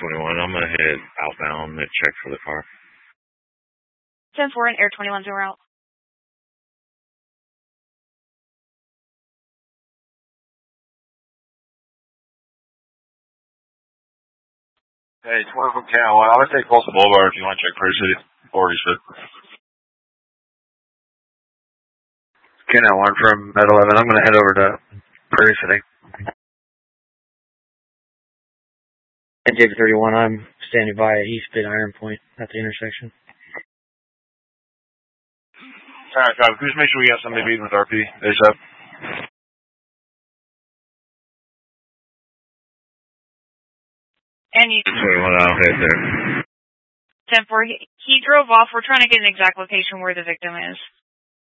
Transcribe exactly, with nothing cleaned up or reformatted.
twenty-one, I'm going to head outbound and check for the car. ten four and Air twenty-one zero out. Hey, twenty-four K one, I'm going to take Folsom Boulevard if you want to check Prairie City. Or Eastwood. K one from Med eleven, I'm going to head over to Prairie City. N J thirty-one, I'm standing by at East Bid Iron Point at the intersection. Alright, guys, please make sure we got somebody beating with R P ASAP. And you... twenty-one, I'll head there. ten four, he, he drove off. We're trying to get an exact location where the victim is.